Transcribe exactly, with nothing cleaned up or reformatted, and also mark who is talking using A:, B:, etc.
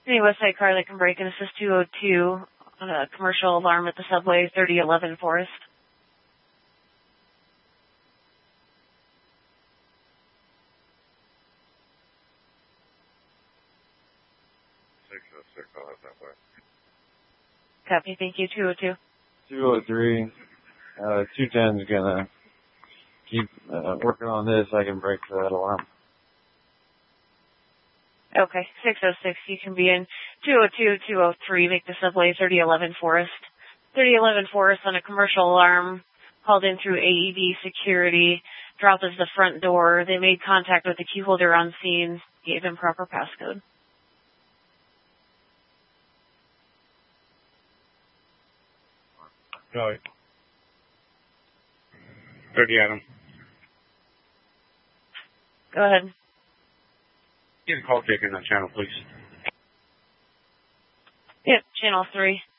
A: Any West Side car that can break and assist two oh two on a commercial alarm at the subway, thirty eleven Forest.
B: six oh six, I'll have that way.
A: Copy, thank you, two oh two.
C: two oh three, uh, two ten is gonna keep uh, working on this. I can break for that alarm.
A: Okay, six oh six, you can be in two oh two, two oh three, make the subway thirty eleven Forest. thirty eleven Forest on a commercial alarm, called in through A E D security, drop is the front door. They made contact with the key holder on scene, gave him proper passcode.
B: Go ahead. thirty Adam.
A: Go ahead.
B: Get a call taken on channel, please.
A: Yep, channel three.